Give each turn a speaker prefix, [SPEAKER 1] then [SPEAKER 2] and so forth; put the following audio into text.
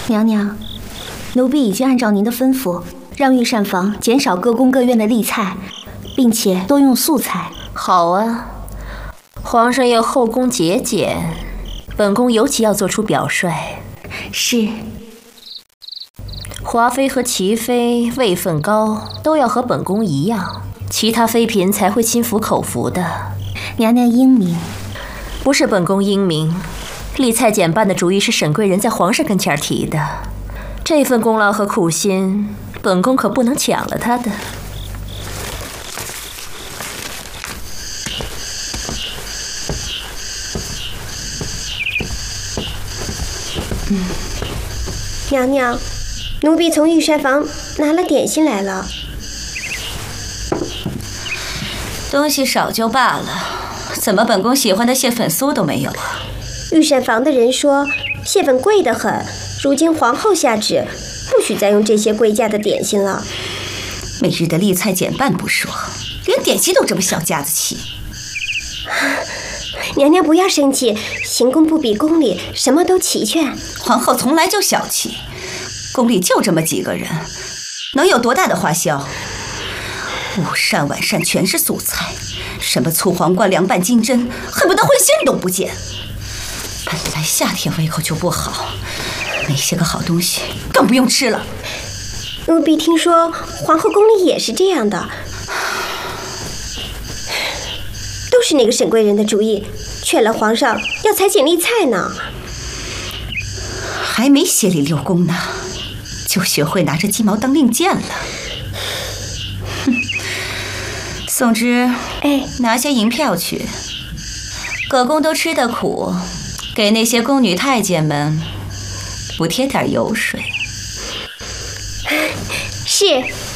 [SPEAKER 1] 娘娘，奴婢已经按照您的吩咐，让御膳房减少各宫各院的例菜，并且多用素菜。
[SPEAKER 2] 好啊，皇上要后宫节俭，本宫尤其要做出表率。
[SPEAKER 1] 是。
[SPEAKER 2] 华妃和齐妃位分高，都要和本宫一样，其他妃嫔才会心服口服的。
[SPEAKER 1] 娘娘英明。
[SPEAKER 2] 不是本宫英明，例菜减半的主意是沈贵人在皇上跟前提的，这份功劳和苦心，本宫可不能抢了他的。
[SPEAKER 3] 娘娘，奴婢从御膳房拿了点心来了。
[SPEAKER 4] 东西少就罢了，怎么本宫喜欢的蟹粉酥都没有啊？
[SPEAKER 3] 御膳房的人说蟹粉贵得很，如今皇后下旨，不许再用这些贵价的点心了。
[SPEAKER 4] 每日的例菜减半不说，连点心都这么小家子气。
[SPEAKER 3] 娘娘不要生气，行宫不比宫里，什么都齐全。
[SPEAKER 4] 皇后从来就小气，宫里就这么几个人，能有多大的花销？午膳晚膳全是素菜，什么醋黄瓜、凉拌金针，恨不得荤腥都不见。本来夏天胃口就不好，那些个好东西更不用吃了。
[SPEAKER 3] 奴婢听说皇后宫里也是这样的，都是那个沈贵人的主意，劝了皇上要裁剪例菜呢。
[SPEAKER 4] 还没协理6宫呢，就学会拿着鸡毛当令箭了。哼，宋之，拿些银票去，各宫都吃得苦，给那些宫女太监们补贴点油水。
[SPEAKER 3] 是。